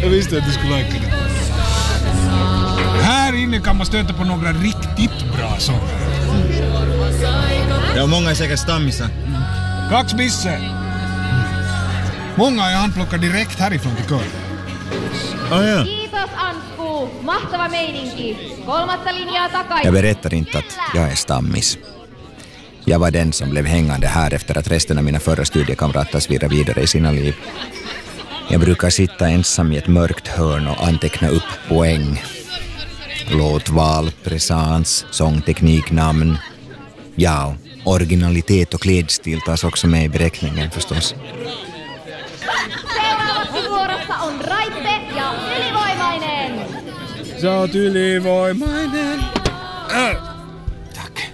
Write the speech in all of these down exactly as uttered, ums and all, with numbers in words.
Jag visste att du skulle like det. Här inne kan man stöta på några riktigt bra sånger. Ja, många är säkert stammisar. Mm. Kax bisse. Många har jag handplockat direkt härifrån till kör. Oh, ja. Kiitos Ansku, mahtava meininki. Kolmatta linjaa takaisin. Jag berättar inte att jag är stammis. Jag var den som blev hängande här efter att resten av mina förra studiekamrater svirrar vidare i sina liv. Jag brukar sitta ensam i ett mörkt hörn och anteckna upp poäng. Låtval, presens, sångteknik, namn. Ja, originalitet och klädstil tas också med i beräkningen förstås. Seuraavaksi vuorossa on Raitte ja Ylivoimainen. Sä oot ylivoimainen. Äh. Tack.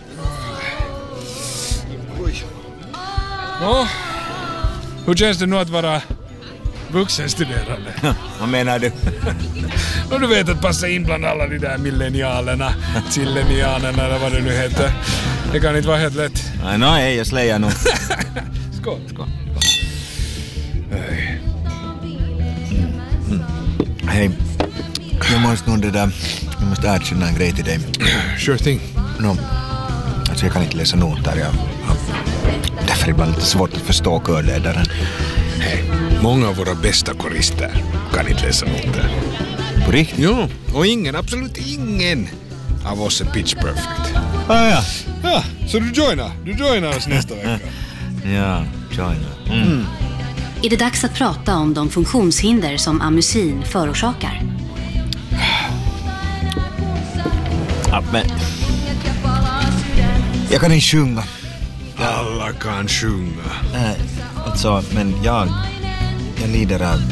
Nå, hur känns det nu att vara vuxenstuderande? Vad menar du? No, du vet att passa in bland alla de där millenialerna, zillenianerna eller vad det nu heter. Det kan inte vara helt lätt. Nej, no, nej, jag släjar nog. Skål. Skål. Hej. Mm. Hej, jag måste nog det där, jag måste erkänna en grej till dig. Sure thing. No, alltså jag kan inte läsa noter, jag har därför ibland lite svårt att förstå körledaren. Hej, många av våra bästa korister kan inte läsa noter. På riktigt? Jo, och ingen, absolut ingen av oss är pitch perfect. Ah, ja. Ja, så du joinar, du joinar oss nästa vecka. Ja, joinar. Mm. Mm. Är det dags att prata om de funktionshinder som amusin förorsakar? Ja, men... Jag kan inte sjunga. Alla kan sjunga. Nej, alltså, men jag... Jag lider av...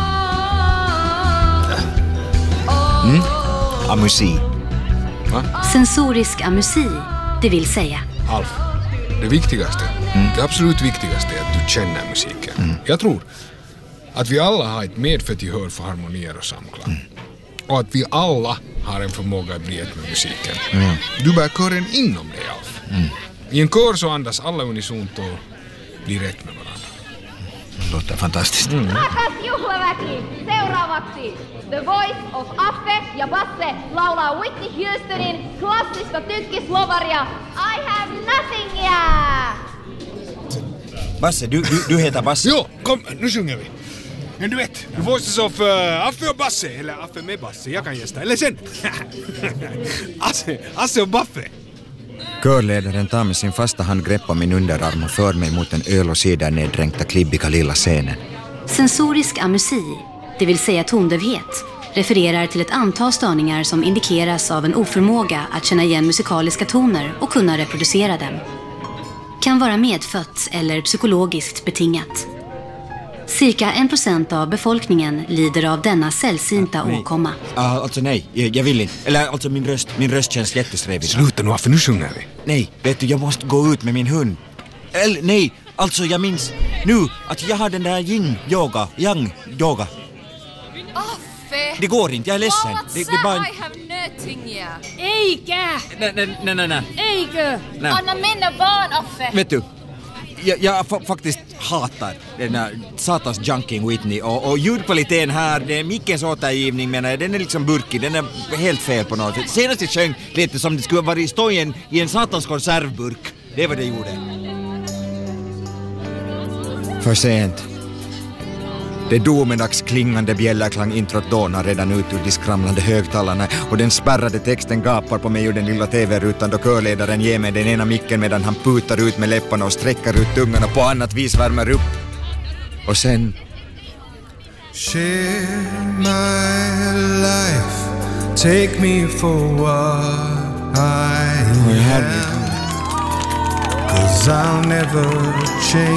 Mm? Amusi. Va? Sensorisk amusi, det vill säga. Alf, det viktigaste, mm. det absolut viktigaste är att du känner musiken. Mm. Jag tror att vi alla har ett medfött gehör för harmonier och samklang. Mm. Och att vi alla har en förmåga att bli ett med musiken. Mm. Du bär kören inom dig, Alf. Mm. I en kör så andas alla unisont och blir rätt med varandra. Det låter fantastiskt. Mm. Rakas juhlaväki, seuraavaksi The Voice of Affe ja Basse laulaa Whitney Houstonin klassista tykkislovaria I have nothing, yeah! Basse, du, du, du heter Basse. Jo, kom, nu sjunger vi. Men du vet, The Voices of uh, Affe och Basse, eller Affe med Basse, jag kan gästa, eller sen. Asse, Asse och Baffe. Körledaren tar med sin fasta hand grepp om min underarm och för mig mot den öl- och sidernedränkta klibbiga lilla scenen. Sensorisk amusi, det vill säga tondövhet, refererar till ett antal störningar som indikeras av en oförmåga att känna igen musikaliska toner och kunna reproducera dem. Kan vara medfött eller psykologiskt betingat. Cirka en procent av befolkningen lider av denna sällsynta nej. åkomma. Ah, alltså nej, jag, jag vill inte. Eller alltså min röst, min röst känns jättesträvig. Sluta nu, för nu sjunger vi. Nej, vet du, jag måste gå ut med min hund. Eller nej, alltså jag minns nu att jag har den där yin-yoga, yang-yoga. Affe! Det går inte, jag är ledsen. Det, det bara... I have nothing, yeah. Eikä! Nej, nej, nej, nej, nej. Eikö? Nej. Anna mennä vaan, Affe! Vet du, jag, jag fa- faktiskt hatar den här satans junking Whitney och, och ljudkvaliteten här, det är mickens återgivning menar jag, den är liksom burkig, den är helt fel på något sätt. Senast jag sjöng lät det som det skulle vara i stojen i en satans konservburk. Det var det jag gjorde. För sent. Det domedagsklingande bjällerklang introt dånar redan ut ur de skramlande högtalarna och den spärrade texten gapar på mig ur den lilla tv-rutan då körledaren ger mig den ena micken medan han putar ut med läpparna och sträcker ut tungan och på annat vis värmer upp. Och sen... Share my life, take me for what I am, 'cause I'll never change.